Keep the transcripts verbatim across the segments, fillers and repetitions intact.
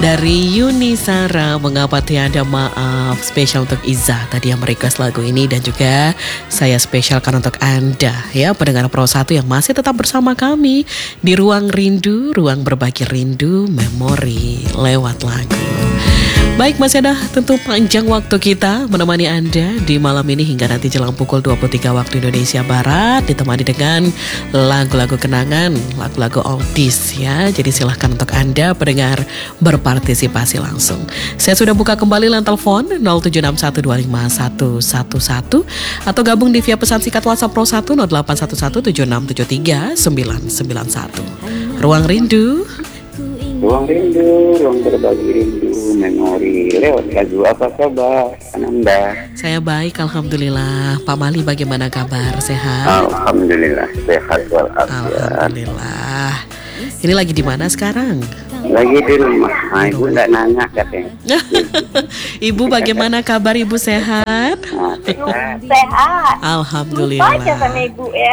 Dari Yuni Sara, Mengapa Tiada Maaf, spesial untuk Iza tadi yang merequest lagu ini, dan juga saya spesialkan untuk Anda ya, pendengar Pro satu yang masih tetap bersama kami di Ruang Rindu, ruang berbagi rindu, memori lewat lagu. Baik, masih ada tentu panjang waktu kita menemani Anda di malam ini hingga nanti jelang pukul dua puluh tiga waktu Indonesia Barat, ditemani dengan lagu-lagu kenangan, lagu-lagu oldies ya. Jadi silahkan untuk Anda pendengar berpartisipasi langsung. Saya sudah buka kembali line telepon nol tujuh enam satu dua lima satu satu satu atau gabung di via pesan singkat WhatsApp Pro satu nol delapan satu satu tujuh enam tujuh tiga sembilan sembilan satu. Ruang Rindu. Ruang rindu, ruang berbagi rindu, memori lewat lagu. Apa kabar Anda? Saya baik, alhamdulillah. Pak Mali bagaimana kabar? Sehat? Alhamdulillah, sehat walafiat. Alhamdulillah. Ini lagi di mana sekarang? Lagi di rumah. Nah, ibu enggak nanya katanya. Ibu bagaimana kabar? Ibu sehat? Nah, sehat. Sehat. Alhamdulillah. Lupa aja sama ibu ya.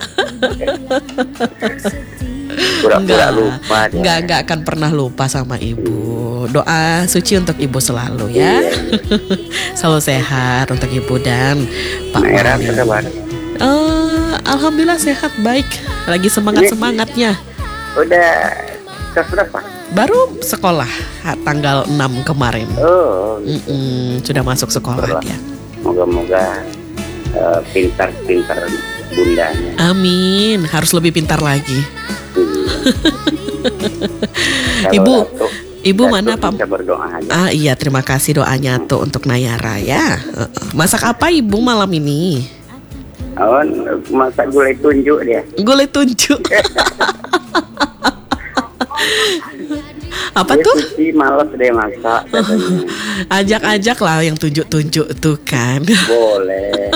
Pura-pura lupa dia. Enggak, enggak akan pernah lupa sama ibu. Doa suci untuk ibu selalu ya. Selalu sehat untuk ibu dan Pak Merah Mali. kabar. Eh, alhamdulillah sehat, baik. Lagi semangat-semangatnya. Udah kelas berapa? Baru sekolah ha, tanggal enam kemarin. Oh, Mm-mm, sudah masuk sekolah Syukurlah. dia. moga-moga uh, pintar-pintar bundanya. Amin, harus lebih pintar lagi. Kalau Ibu, Datuk, Ibu Datuk mana Pak? bisa berdoa aja. Ah iya, terima kasih doanya tuh untuk Nayara ya. Heeh. Masak apa Ibu malam ini? Oh, masak gulai tunjuk dia. Gulai tunjuk. Apa Dia tuh? suci malas dia masak katanya. Ajak-ajak lah yang tunjuk-tunjuk tuh kan. Boleh.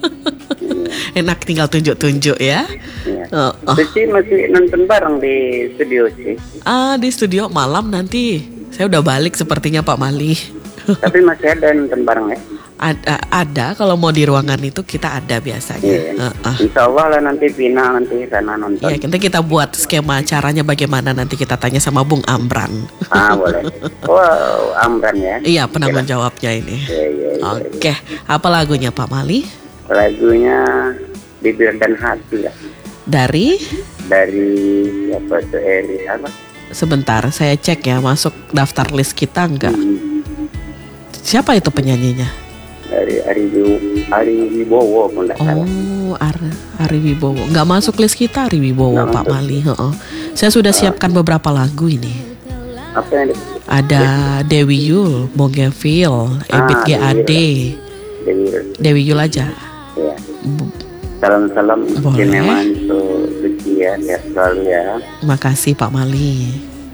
Enak tinggal tunjuk-tunjuk ya. Ya. Oh, oh. Suci masih nonton bareng di studio sih. Ah, di studio malam nanti. Saya udah balik sepertinya Pak Mali. Tapi masih ada nonton bareng ya. Ada, ada kalau mau di ruangan itu kita ada biasanya. Iya. Heeh. Insya Allah lah nanti Vina nanti sana nonton. Ya, nanti kita buat skema caranya bagaimana, nanti kita tanya sama Bung Amran. Ah boleh. Wow, Amran ya. Iya, penanggung jawabnya ini. Iya, iya, iya. Oke, apa lagunya Pak Mali? Lagunya Bibir dan Hati ya. Dari? Dari apa tuh Eri apa? Sebentar, saya cek ya, masuk daftar list kita enggak? Hmm, Siapa itu penyanyinya? dari Ari Ari Wibowo pun tidak salah. Oh, Ar Ari Wibowo. Enggak masuk list kita Ari Wibowo, Nggak Pak masuk. Mali. Heeh. Saya sudah siapkan beberapa lagu ini. Apa yang di- Ada Dewi Yul, Bongeville, Ebit Ah, G A D. Dewi Dewi Yul aja. ya. Bu- Salam-salam Boleh. istimewa untuk Suci ya, sehat selalu ya. Makasih Pak Mali.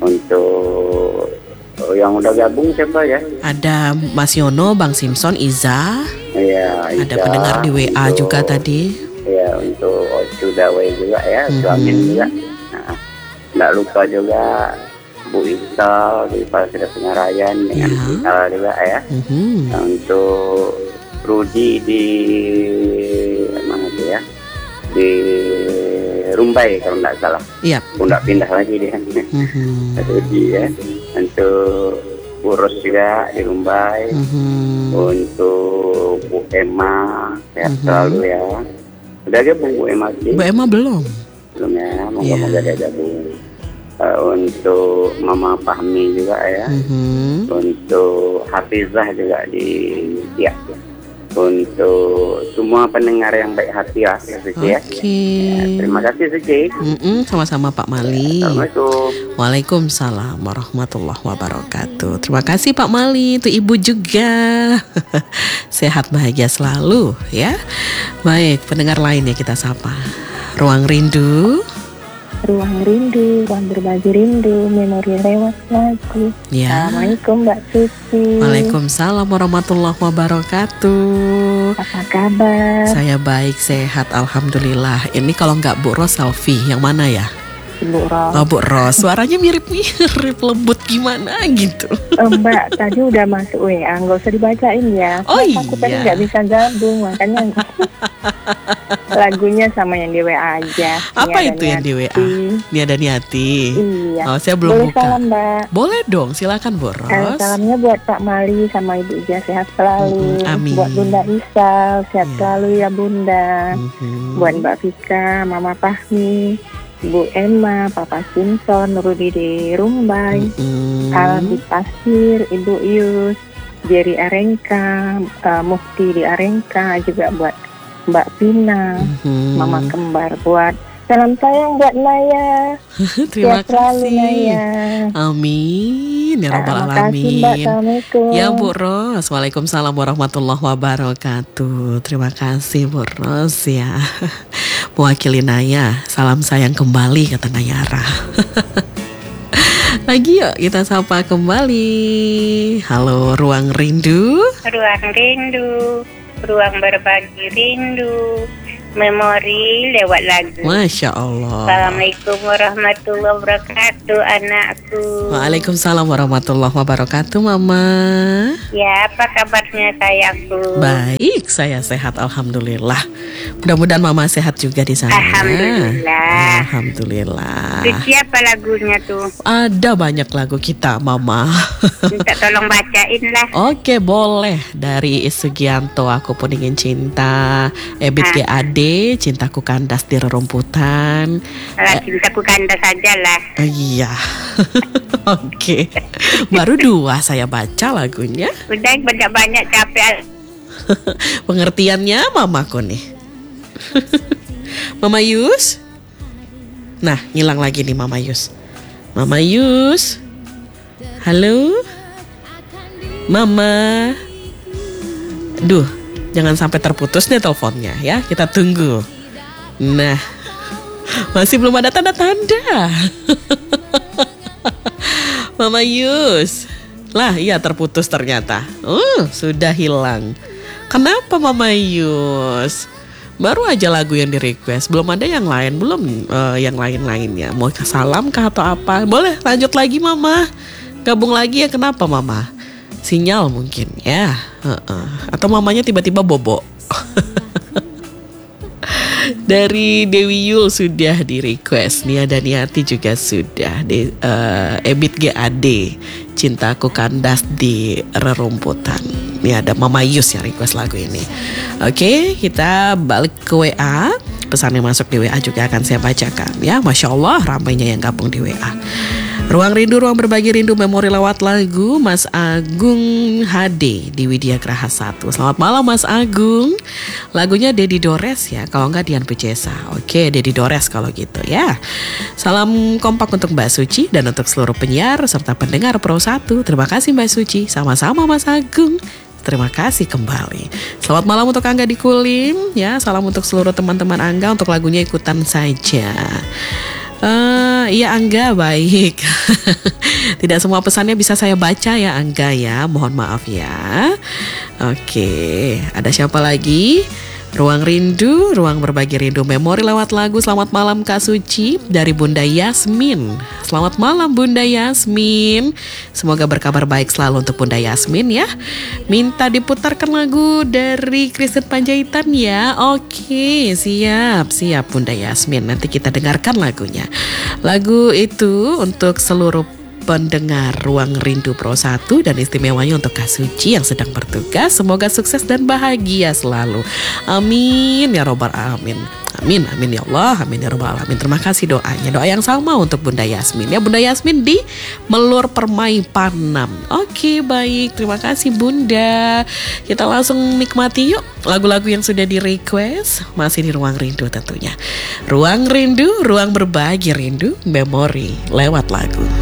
Untuk oh, yang udah gabung siapa ya? Ada Mas Yono, Bang Simpson, Iza. Ya, Ada Ida, pendengar di W A untuk- juga tadi. Ya, untuk Ocu Dawei juga ya, Mhm. Suamin juga. Nah, nggak lupa juga Bu Isal di Pasir Pengarayan dengan Ya. Isal juga ya. Mhm. Nah, untuk Rudi di mana tuh ya? Di Rumbai kalau nggak salah. Iya. Udah pindah lagi dia. Mhm. Rudi ya. Untuk Urus juga di Rumbai. Mhm. Untuk Bu Emma sehat Mhm. selalu ya. Udah gabung Bu Emma sih? Bu Emma belum. Belum ya, Iya. moga-moga dia gabung. Eh, untuk Mama Fahmi juga ya. Mhm. Untuk Hafizah juga di ya. Untuk semua pendengar yang baik hati ya, ya Suci ya. Oke. Ya, terima kasih Suci. Mm-mm, sama-sama Pak Mali. Assalamualaikum. Waalaikumsalam warahmatullahi wabarakatuh. Terima kasih Pak Mali, itu Ibu juga. Sehat bahagia selalu ya. Baik, pendengar lainnya kita sapa. Ruang Rindu. Ruang rindu, ruang berbagi rindu, memori lewat lagu. Ya. Assalamualaikum Mbak Suci. Waalaikumsalam warahmatullahi wabarakatuh. Apa kabar? Saya baik, sehat, alhamdulillah. Ini kalau nggak Bu Ros selfie, yang mana ya? Ibu Ros. Oh, Bu Ros, suaranya mirip-mirip, lembut gimana gitu. Eh, Mbak, tadi udah masuk W A, nggak usah dibacain ya. Oh, Mbak, aku tadi iya. nggak bisa gabung, makanya lagunya sama yang di W A aja. Apa Nia itu dan yang di W A? Yati. Nia dan Yati. Iya. Oh, saya belum Boleh buka. salam, Mbak. Boleh dong, silakan Bu Eh, Ros. salamnya buat Pak Mali sama Ibu Ija, sehat selalu. Mm-mm, amin. Buat Bunda Isal, sehat Iya. selalu ya Bunda. Mhm. Buat Mbak Vika, Mama Fahmi, Bu Emma, Papa Simpson, Rudi di Rumbai, Mhm. Aldi Pasir, Ibu Yus, Jerry Arengka, uh, Mufti di Arengka, juga buat Mbak Pina, Mhm. Mama Kembar, buat salam sayang buat Naya. Terima Sehat selalu kasih. Naya. Amin ya rabbal Terima kasih Mbak, alamin. Assalamualaikum. Ya Bu Ros, Waalaikumsalam warahmatullahi wabarakatuh. Terima kasih Bu Ros ya. Mewakili Naya, salam sayang kembali kata Nayara. Lagi yuk kita sapa kembali. Halo Ruang Rindu. Ruang rindu, ruang berbagi rindu, memori lewat lagu. Masya Allah. Assalamualaikum warahmatullahi wabarakatuh, anakku. Waalaikumsalam warahmatullahi wabarakatuh Mama. Ya, apa kabarnya sayangku? Baik, saya sehat alhamdulillah. Mudah-mudahan Mama sehat juga di sana. Alhamdulillah. Alhamdulillah. Itu siapa lagunya tuh? Ada banyak lagu kita Mama. Minta tolong bacain lah. Oke boleh. Dari Sugianto Aku Pun Ingin Cinta, Ebit Ah. G A D Cintaku Kandas di Rerumputan. Kalau cintaku kanda saja lah. Oh, iya. Oke. Baru dua saya baca lagunya. Udah banyak-banyak capek. Pengertiannya mamaku nih. Mama Yus. Nah, ngilang lagi nih Mama Yus. Mama Yus. Halo. Mama. Duh, jangan sampai terputus nih teleponnya ya. Kita tunggu. Nah, masih belum ada tanda-tanda. Mama Yus. Lah, iya terputus ternyata. Oh, sudah hilang. Kenapa Mama Yus? Baru aja lagu yang di request, belum ada yang lain, belum eh, yang lain-lainnya. Mau salam kah atau apa? Boleh lanjut lagi Mama. Gabung lagi ya, kenapa Mama? Sinyal mungkin ya. Heeh. Atau mamanya tiba-tiba bobo. Dari Dewi Yul sudah di request, Nia dan Yati juga sudah di uh, Ebit G A D Cintaku Kandas di Rerumputan. Ini ada Mama Yus yang request lagu ini. Oke, kita balik ke W A. Pesan yang masuk di W A juga akan saya bacakan ya. Masya Allah ramainya yang gabung di W A. Ruang Rindu, ruang berbagi rindu, memori lewat lagu, Mas Agung H D di Widya Graha satu. Selamat malam Mas Agung. Lagunya Dedi Dores ya, kalau enggak Dian Pujesa. Oke, Dedi Dores kalau gitu ya. Salam kompak untuk Mbak Suci dan untuk seluruh penyiar serta pendengar Pro satu. Terima kasih Mbak Suci. Sama-sama Mas Agung. Terima kasih kembali. Selamat malam untuk Angga di Kulim ya. Salam untuk seluruh teman-teman Angga, untuk lagunya ikutan saja. Uh, iya Angga, baik. Tidak semua pesannya bisa saya baca ya Angga ya, mohon maaf ya. Oke, ada siapa lagi? Ruang Rindu, ruang berbagi rindu, memori lewat lagu. Selamat malam Kak Suci dari Bunda Yasmin. Selamat malam Bunda Yasmin. Semoga berkabar baik selalu untuk Bunda Yasmin ya. Minta diputarkan lagu dari Kristen Panjaitan ya. Oke, siap, siap Bunda Yasmin. Nanti kita dengarkan lagunya. Lagu itu untuk seluruh pendengar Ruang Rindu Pro satu dan istimewanya untuk Kak Suci yang sedang bertugas. Semoga sukses dan bahagia selalu. Amin ya robbal alamin. Amin, amin ya Allah, amin ya robbal alamin. Terima kasih doanya. Doa yang sama untuk Bunda Yasmin ya. Bunda Yasmin di Melur Permai Panam. Oke, baik. Terima kasih Bunda. Kita langsung nikmati yuk lagu-lagu yang sudah di request. Masih di Ruang Rindu tentunya. Ruang Rindu, ruang berbagi rindu, memori lewat lagu.